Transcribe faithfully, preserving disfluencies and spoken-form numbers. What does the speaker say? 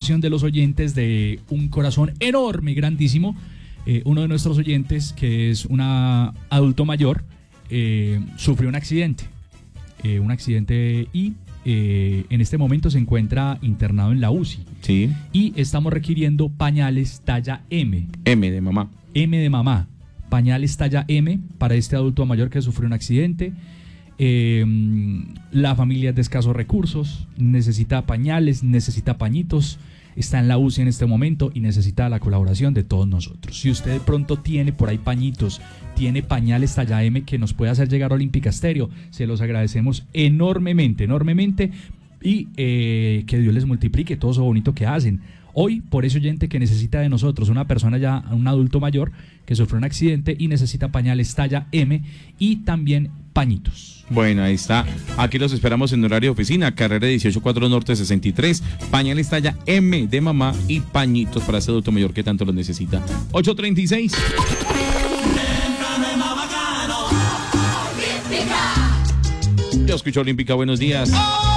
colaboración de los oyentes de un corazón enorme, grandísimo. Eh, uno de nuestros oyentes, que es un adulto mayor, eh, sufrió un accidente. Eh, un accidente y eh, en este momento se encuentra internado en la U C I. Sí. Y estamos requiriendo pañales talla M. M de mamá. M de mamá. Pañales talla M para este adulto mayor que sufrió un accidente. Eh, la familia es de escasos recursos, necesita pañales, necesita pañitos, está en la U C I en este momento y necesita la colaboración de todos nosotros. Si usted de pronto tiene por ahí pañitos, tiene pañales talla M que nos puede hacer llegar a Olímpica Estéreo, se los agradecemos enormemente, enormemente, y eh, que Dios les multiplique todo eso bonito que hacen. Hoy, por ese oyente que necesita de nosotros, una persona ya, un adulto mayor que sufrió un accidente y necesita pañales talla M y también pañitos. Bueno, ahí está. Aquí los esperamos en horario de oficina, carrera dieciocho cuatro Norte sesenta y tres. Pañales talla M de mamá y pañitos para ese adulto mayor que tanto los necesita. ocho treinta y seis. Yo escucho Olímpica, buenos días.